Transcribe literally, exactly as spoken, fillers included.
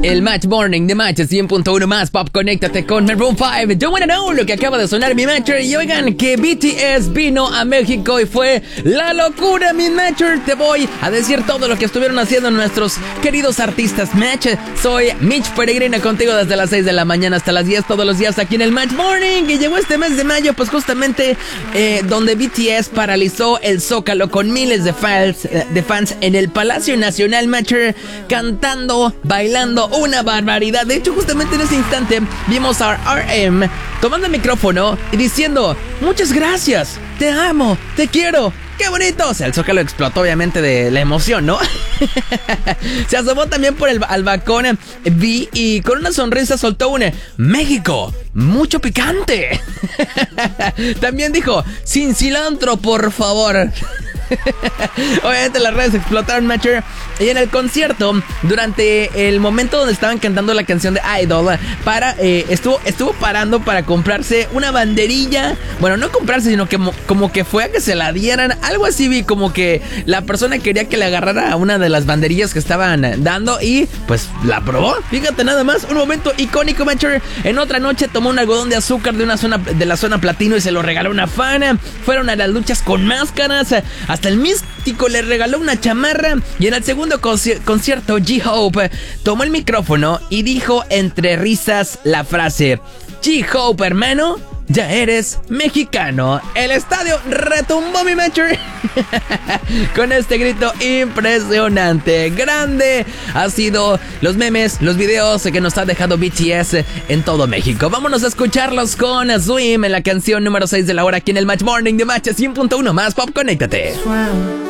el Match Morning de Match cien punto uno más Pop. Conéctate con Maroon cinco. Don't wanna know lo que acaba de sonar, mi Matcher. Y oigan que B T S vino a México y fue la locura, mi Matcher. Te voy a decir todo lo que estuvieron haciendo nuestros queridos artistas. Match, soy Mitch Peregrina contigo desde las seis de la mañana hasta las diez todos los días aquí en el Match Morning. Y llegó este mes de mayo, pues justamente eh, donde B T S paralizó el Zócalo con miles de fans, eh, de fans en el Palacio Nacional, Matcher, cantando, bailando, una barbaridad. De hecho, justamente en ese instante vimos a R M tomando el micrófono y diciendo: muchas gracias, te amo, te quiero. ¡Qué bonito! O sea, el Zócalo explotó obviamente de la emoción, ¿no? Se asomó también por el al balcón Vi y con una sonrisa soltó un México, mucho picante. También dijo: sin cilantro, por favor. Obviamente las redes explotaron, Matcher. Y en el concierto, durante el momento donde estaban cantando la canción de Idol, para, eh, estuvo, estuvo parando para comprarse una banderilla. Bueno, no comprarse, sino que como que fue a que se la dieran. Algo así vi, como que la persona quería que le agarrara una de las banderillas que estaban dando. Y pues la probó. Fíjate nada más, un momento icónico, Matcher. En otra noche tomó un algodón de azúcar de, una zona, de la zona platino y se lo regaló a una fan. Fueron a las luchas con máscaras. Hasta el místico le regaló una chamarra. Y en el segundo conci- concierto, J-Hope tomó el micrófono y dijo entre risas la frase: J-Hope, hermano, ya eres mexicano. El estadio retumbó, mi Matcher. Con este grito impresionante. Grande ha sido los memes, los videos que nos ha dejado B T S en todo México. Vámonos a escucharlos con Swim en la canción número seis de la hora aquí en el Match Morning de Match cien punto uno más Pop. Conéctate.